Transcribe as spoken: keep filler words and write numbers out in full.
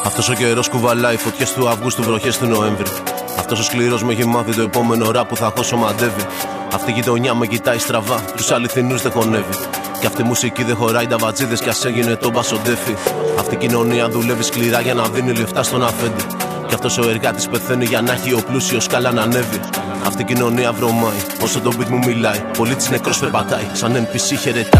Αυτός ο καιρός κουβαλάει φωτιές του Αυγούστου, βροχές του Νοέμβρη. Αυτός ο σκληρός με έχει μάθει το επόμενο ραπ που θα χώσω μαντεύει. Αυτή η γειτονιά με κοιτάει στραβά, τους αληθινούς δεν χωνεύει. Κι αυτή η μουσική δεν χωράει τα βατζίδες κι ας έγινε το μπασοντέφι. Αυτή η κοινωνία δουλεύει σκληρά για να δίνει λεφτά στον αφέντη. Κι αυτός ο εργάτης πεθαίνει για να έχει ο πλούσιος καλά να ανέβει. Αυτή η κοινωνία βρωμάει, όσο το beat μου μιλάει. Πολίτης νεκρός περπατάει, σαν εν πι σι χαιρετάει.